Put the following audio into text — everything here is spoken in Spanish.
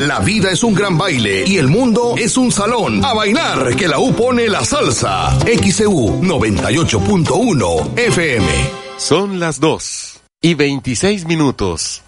La vida es un gran baile y el mundo es un salón. A bailar, que la U pone la salsa. XEU 98.1 FM. Son las 2:26.